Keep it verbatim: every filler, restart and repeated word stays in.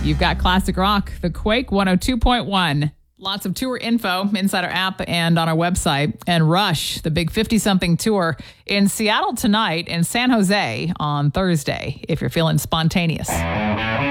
You've got classic rock, the Quake one oh two point one. Lots of tour info inside our app and on our website. And Rush, the big fifty-something tour in Seattle tonight and San Jose on Thursday, if you're feeling spontaneous.